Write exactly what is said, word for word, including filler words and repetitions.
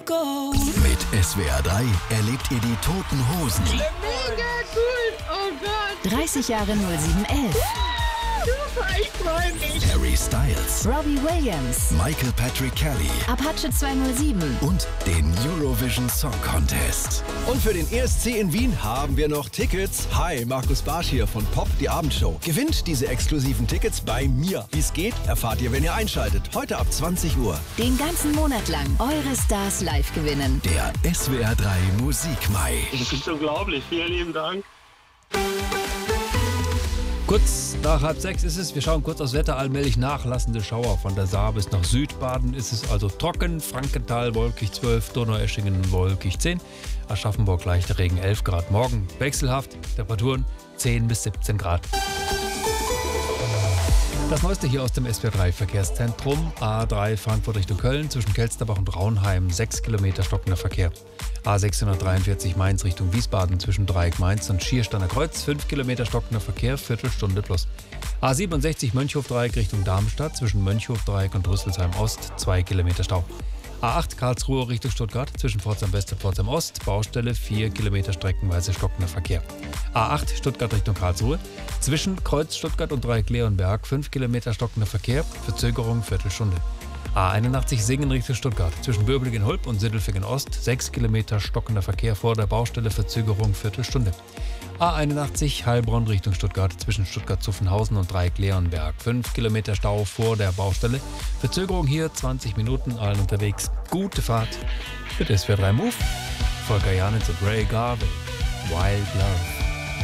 Mit S W R drei erlebt ihr die Toten Hosen. Mega cool, oh Gott. dreißig Jahre null sieben elf. Super, ich freue mich. Harry Styles, Robbie Williams, Michael Patrick Kelly Apache zweihundertsieben. und den Eurovision Song Contest. Und für den E S C in Wien haben wir noch Tickets. Hi, Markus Barsch hier von Pop, die Abendshow. Gewinnt diese exklusiven Tickets bei mir. Wie es geht, erfahrt ihr, wenn ihr einschaltet. Heute ab zwanzig Uhr. Den ganzen Monat lang eure Stars live gewinnen. Der S W R drei Musikmai. Das ist unglaublich. Vielen lieben Dank. Kurz nach halb sechs ist es. Wir schauen kurz aufs Wetter. Allmählich nachlassende Schauer. Von der Saar bis nach Südbaden ist es also trocken. Frankenthal wolkig zwölf, Donaueschingen wolkig zehn. Aschaffenburg leichter Regen elf Grad. Morgen wechselhaft. Temperaturen zehn bis siebzehn Grad. Das Neueste hier aus dem S W R drei Verkehrszentrum. A drei Frankfurt Richtung Köln zwischen Kelsterbach und Raunheim sechs Kilometer stockender Verkehr. A sechshundertdreiundvierzig Mainz Richtung Wiesbaden zwischen Dreieck Mainz und Schiersteiner Kreuz fünf Kilometer stockender Verkehr, Viertelstunde plus. A siebenundsechzig Mönchhof-Dreieck Richtung Darmstadt zwischen Mönchhof-Dreieck und Rüsselsheim Ost zwei Kilometer Stau. A acht Karlsruhe Richtung Stuttgart zwischen Pforzheim West und Pforzheim Ost, Baustelle vier Kilometer streckenweise stockender Verkehr. A acht Stuttgart Richtung Karlsruhe zwischen Kreuz Stuttgart und Dreieck Leonberg fünf Kilometer stockender Verkehr, Verzögerung Viertelstunde. A einundachtzig Singen Richtung Stuttgart zwischen Böblingen-Hulp und Sindelfingen Ost sechs Kilometer stockender Verkehr vor der Baustelle, Verzögerung Viertelstunde. A einundachtzig Heilbronn Richtung Stuttgart zwischen Stuttgart-Zuffenhausen und Dreieck Leonberg fünf Kilometer Stau vor der Baustelle, Verzögerung hier zwanzig Minuten, allen unterwegs. Gute Fahrt für das S W R drei Move. Volker Janitz und Ray Garvey, Wild Love.